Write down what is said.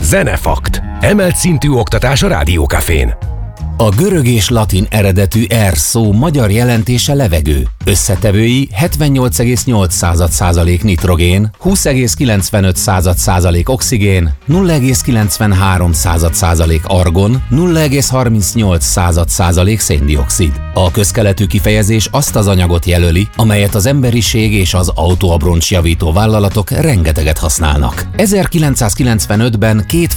Zenefakt. Emelt szintű oktatás a Rádiókafén. A görög és latin eredetű air szó magyar jelentése levegő. Összetevői 78,8% nitrogén, 20,95% oxigén, 0,93% argon, 0,38% széndioxid. A közkeletű kifejezés azt az anyagot jelöli, amelyet az emberiség és az autóabroncsjavító vállalatok rengeteget használnak. 1995-ben két